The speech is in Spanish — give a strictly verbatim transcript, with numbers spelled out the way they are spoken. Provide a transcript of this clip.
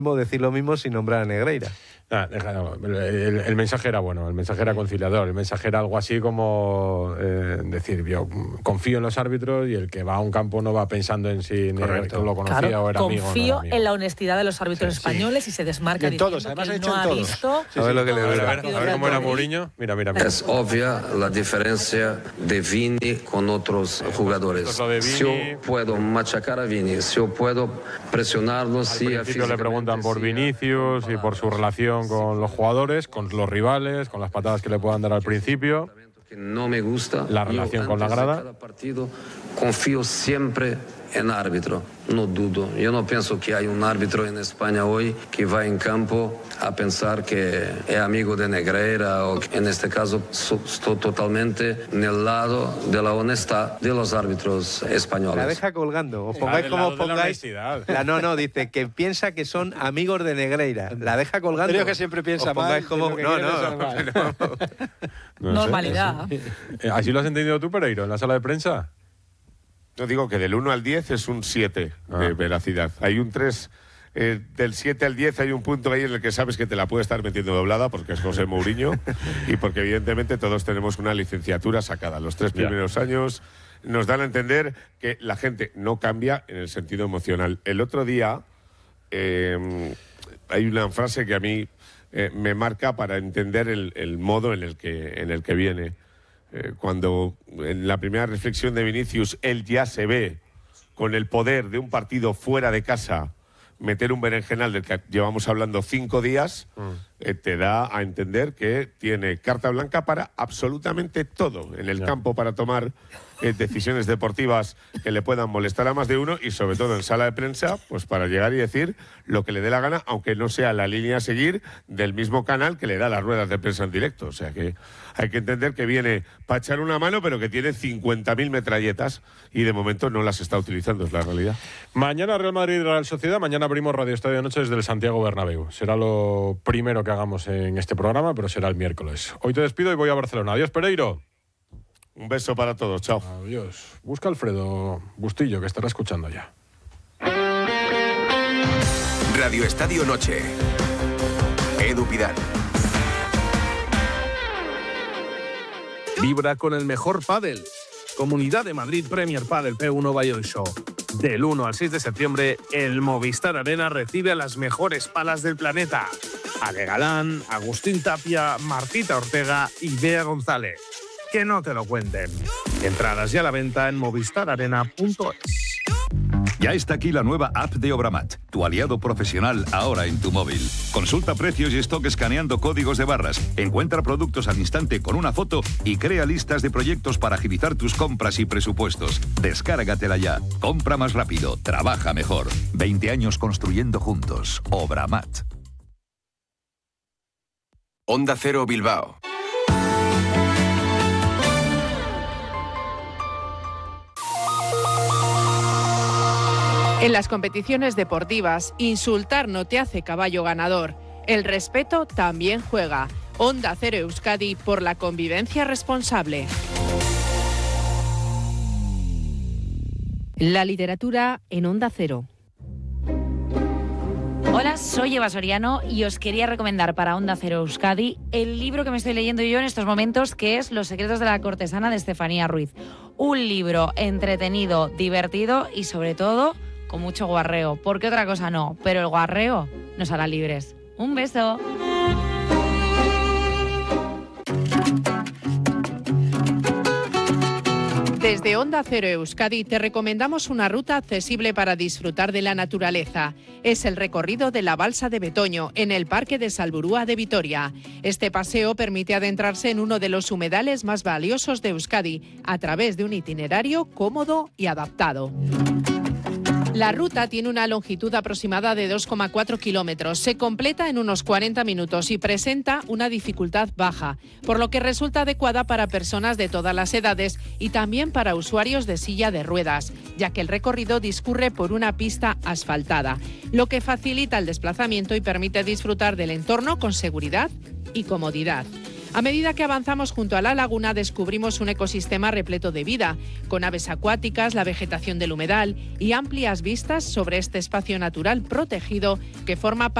decir lo mismo sin nombrar a Negreira. Ah, déjalo. El, el, el mensaje era bueno, el mensaje era conciliador, el mensaje era algo así como eh, decir, yo confío en los árbitros y el que va a un campo no va pensando en si Correcto. lo conocía claro, o era amigo. Confío no era amigo. en la honestidad de los árbitros sí, españoles sí. y se desmarca y todos, diciendo además que ha no ha todos. visto. Sí, sí. A ver lo que le doy. A ver, a ver cómo era Mourinho. Mira, mira, mira. Es obvia la diferencia de Vini con otros jugadores. Si yo puedo machacar a Vini, si yo puedo presionarlo, al si principio le preguntan por Vinicius y por su relación con los jugadores, con los rivales, con las patadas que le puedan dar al principio. No me gusta. La relación con la grada. Cada partido confío siempre en árbitro, no dudo. Yo no pienso que hay un árbitro en España hoy que va en campo a pensar que es amigo de Negreira o que en este caso estoy totalmente en el lado de la honestidad de los árbitros españoles. La deja colgando, os pongáis como os pongáis. La, la no, no, dice que piensa que son amigos de Negreira. La deja colgando. Creo que siempre piensa mal. Como... No, no, no, no, no. Normalidad. Sé. ¿Así lo has entendido tú, Pereiro, en la sala de prensa? Yo digo que del uno al diez es un siete ah. de veracidad. Hay un tres, eh, del siete al diez hay un punto ahí en el que sabes que te la puede estar metiendo doblada porque es José Mourinho y porque evidentemente todos tenemos una licenciatura sacada. Los tres primeros yeah. años nos dan a entender que la gente no cambia en el sentido emocional. El otro día eh, hay una frase que a mí eh, me marca para entender el, el modo en el que, en el que viene. Eh, cuando en la primera reflexión de Vinicius él ya se ve con el poder de un partido fuera de casa meter un berenjenal del que llevamos hablando cinco días, mm. eh, te da a entender que tiene carta blanca para absolutamente todo en el yeah. campo para tomar eh, decisiones deportivas que le puedan molestar a más de uno y sobre todo en sala de prensa, pues para llegar y decir lo que le dé la gana, aunque no sea la línea a seguir del mismo canal que le da las ruedas de prensa en directo. O sea que hay que entender que viene para echar una mano, pero que tiene cincuenta mil metralletas y de momento no las está utilizando, es la realidad. Mañana Real Madrid Real Sociedad, mañana abrimos Radio Estadio de Noche desde el Santiago Bernabéu. Será lo primero que hagamos en este programa, pero será el miércoles. Hoy te despido y voy a Barcelona. Adiós, Pereiro. Un beso para todos, chao. Adiós. Busca a Alfredo Bustillo, que estará escuchando ya. Radio Estadio Noche. Edu Pidal. Vibra con el mejor pádel. Comunidad de Madrid Premier Padel P uno Valladolid Show. Del uno al seis de septiembre, el Movistar Arena recibe a las mejores palas del planeta. Ale Galán, Agustín Tapia, Martita Ortega y Bea González. Que no te lo cuenten. Entradas ya a la venta en movistar arena punto es. Ya está aquí la nueva app de Obramat, tu aliado profesional ahora en tu móvil. Consulta precios y stock escaneando códigos de barras, encuentra productos al instante con una foto y crea listas de proyectos para agilizar tus compras y presupuestos. Descárgatela ya. Compra más rápido, trabaja mejor. veinte años construyendo juntos. Obramat. Onda Cero Bilbao. En las competiciones deportivas, insultar no te hace caballo ganador. El respeto también juega. Onda Cero Euskadi por la convivencia responsable. La literatura en Onda Cero. Hola, soy Eva Soriano y os quería recomendar para Onda Cero Euskadi el libro que me estoy leyendo yo en estos momentos, que es Los secretos de la cortesana de Estefanía Ruiz. Un libro entretenido, divertido y sobre todo con mucho guarreo, porque otra cosa no, pero el guarreo nos hará libres. Un beso. Desde Onda Cero Euskadi te recomendamos una ruta accesible para disfrutar de la naturaleza. Es el recorrido de la Balsa de Betoño, en el Parque de Salburúa de Vitoria. Este paseo permite adentrarse en uno de los humedales más valiosos de Euskadi, a través de un itinerario cómodo y adaptado. La ruta tiene una longitud aproximada de dos coma cuatro kilómetros, se completa en unos cuarenta minutos y presenta una dificultad baja, por lo que resulta adecuada para personas de todas las edades y también para usuarios de silla de ruedas, ya que el recorrido discurre por una pista asfaltada, lo que facilita el desplazamiento y permite disfrutar del entorno con seguridad y comodidad. A medida que avanzamos junto a la laguna, descubrimos un ecosistema repleto de vida, con aves acuáticas, la vegetación del humedal y amplias vistas sobre este espacio natural protegido que forma parte